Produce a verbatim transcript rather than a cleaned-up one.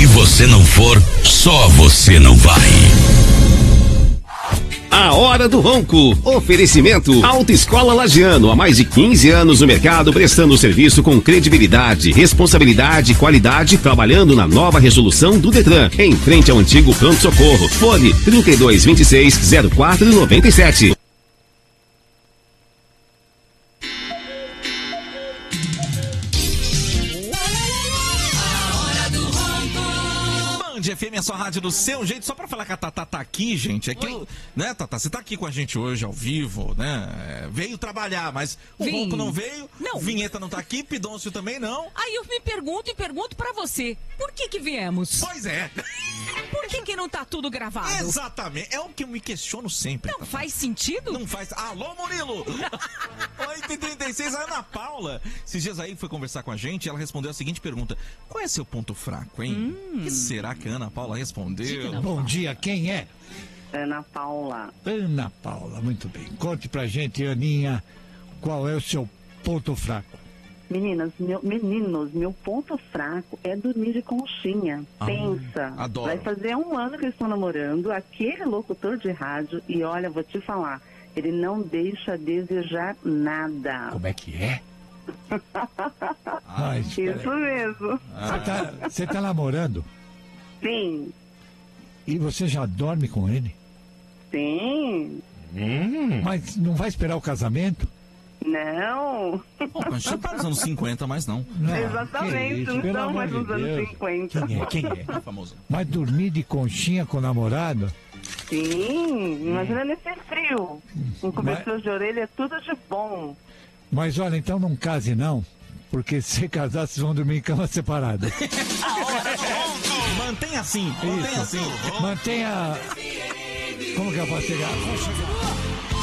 Se você não for, só você não vai. A Hora do Ronco. Oferecimento Autoescola Lagiano. Há mais de quinze anos no mercado, prestando serviço com credibilidade, responsabilidade e qualidade, trabalhando na nova resolução do Detran, em frente ao antigo pronto-socorro. Fone trinta e dois, vinte e seis, zero quatro, noventa e sete. F M, a sua rádio do seu jeito, só pra falar que a Tatá tá aqui, gente, é que, eu, né, Tatá, você tá aqui com a gente hoje, ao vivo, né, veio trabalhar, mas o Vim. Ronco não veio, Não. Vinheta não tá aqui, Pidoncio também não. Aí eu me pergunto e pergunto pra você, por que que viemos? Pois é. Por que que não tá tudo gravado? Exatamente, é o que eu me questiono sempre. Não Tatá. faz sentido? Não faz. Alô, Murilo! oito e trinta e seis, a Ana Paula, esses dias aí foi conversar com a gente e ela respondeu a seguinte pergunta: qual é seu ponto fraco, hein? O Hum. que será que a Ana Paula respondeu? Bom dia, quem é? Ana Paula. Ana Paula, muito bem. Conte pra gente, Aninha, qual é o seu ponto fraco? Meninas, meu, meninos, meu ponto fraco é dormir de conchinha. Ah, Pensa. adoro. Vai fazer um ano que eu estou namorando aquele locutor de rádio e olha, vou te falar, ele não deixa a desejar nada. Como é que é? Mas, Isso mesmo. você tá, você tá namorando Sim, e você já dorme com ele? sim. Mas não vai esperar o casamento? Não. Bom, a gente não tá nos anos cinquenta, mas não. Não, Exatamente, que isso, não pelo estão amor mais de nos anos Deus. cinquenta. Quem é? Quem é? É famoso. Mas dormir de conchinha com o namorado? Sim, imagina nesse frio. Um cobertor de orelha é tudo de bom. Mas olha, então não case não, porque se casar vocês vão dormir em cama separada. Mantenha assim, mantenha assim. Mantenha... Como que eu posso chegar? Vou chegar.